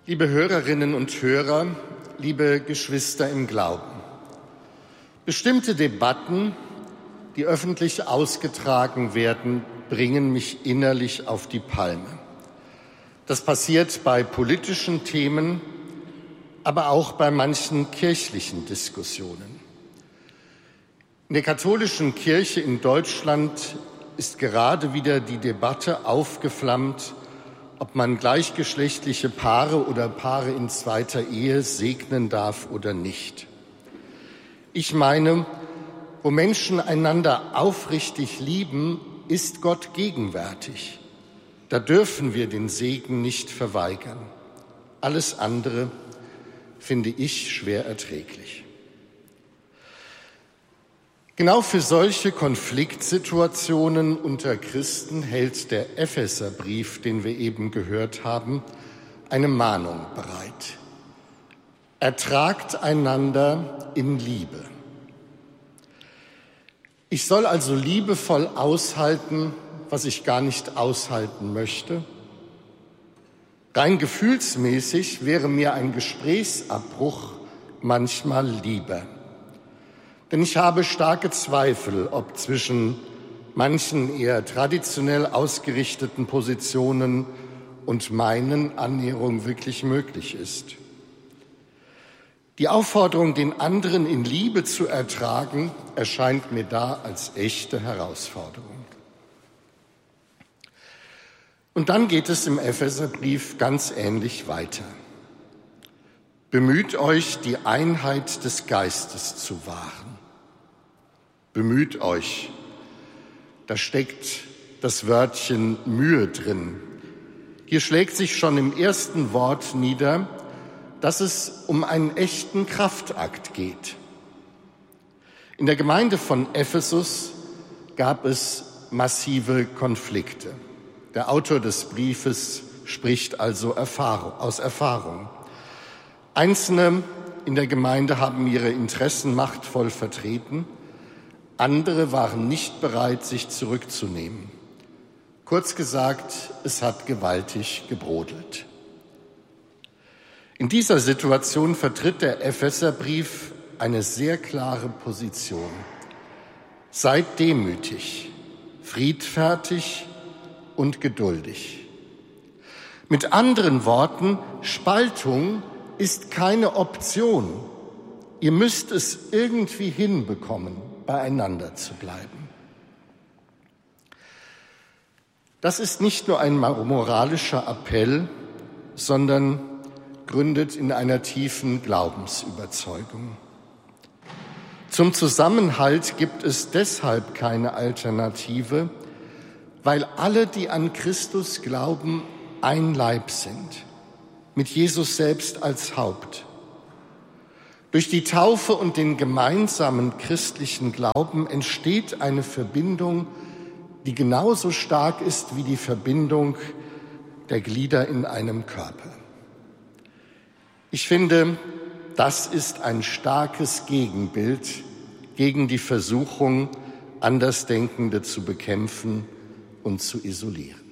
Liebe Hörerinnen und Hörer, liebe Geschwister im Glauben. Bestimmte Debatten, die öffentlich ausgetragen werden, bringen mich innerlich auf die Palme. Das passiert bei politischen Themen, aber auch bei manchen kirchlichen Diskussionen. In der katholischen Kirche in Deutschland ist gerade wieder die Debatte aufgeflammt, ob man gleichgeschlechtliche Paare oder Paare in zweiter Ehe segnen darf oder nicht. Ich meine, wo Menschen einander aufrichtig lieben, ist Gott gegenwärtig. Da dürfen wir den Segen nicht verweigern. Alles andere finde ich schwer erträglich. Genau für solche Konfliktsituationen unter Christen hält der Epheserbrief, den wir eben gehört haben, eine Mahnung bereit. Ertragt einander in Liebe. Ich soll also liebevoll aushalten, was ich gar nicht aushalten möchte. Rein gefühlsmäßig wäre mir ein Gesprächsabbruch manchmal lieber. Denn ich habe starke Zweifel, ob zwischen manchen eher traditionell ausgerichteten Positionen und meinen Annäherung wirklich möglich ist. Die Aufforderung, den anderen in Liebe zu ertragen, erscheint mir da als echte Herausforderung. Und dann geht es im Epheserbrief ganz ähnlich weiter. Bemüht euch, die Einheit des Geistes zu wahren. Bemüht euch. Da steckt das Wörtchen Mühe drin. Hier schlägt sich schon im ersten Wort nieder, dass es um einen echten Kraftakt geht. In der Gemeinde von Ephesus gab es massive Konflikte. Der Autor des Briefes spricht also aus Erfahrung. Einzelne in der Gemeinde haben ihre Interessen machtvoll vertreten, andere waren nicht bereit, sich zurückzunehmen. Kurz gesagt, es hat gewaltig gebrodelt. In dieser Situation vertritt der Epheserbrief eine sehr klare Position. Seid demütig, friedfertig und geduldig. Mit anderen Worten, Spaltung ist keine Option. Ihr müsst es irgendwie hinbekommen, beieinander zu bleiben. Das ist nicht nur ein moralischer Appell, sondern gründet in einer tiefen Glaubensüberzeugung. Zum Zusammenhalt gibt es deshalb keine Alternative, weil alle, die an Christus glauben, ein Leib sind, mit Jesus selbst als Haupt. Durch die Taufe und den gemeinsamen christlichen Glauben entsteht eine Verbindung, die genauso stark ist wie die Verbindung der Glieder in einem Körper. Ich finde, das ist ein starkes Gegenbild gegen die Versuchung, Andersdenkende zu bekämpfen und zu isolieren.